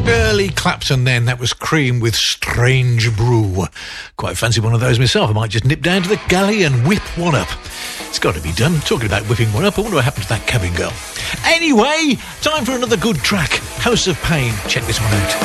Early Clapton then, that was Cream with Strange Brew. Quite fancy one of those myself. I might just nip down to the galley and whip one up. It's got to be done. Talking about whipping one up, I wonder what happened to that cabin girl. Anyway, time for another good track. House of Pain. Check this one out.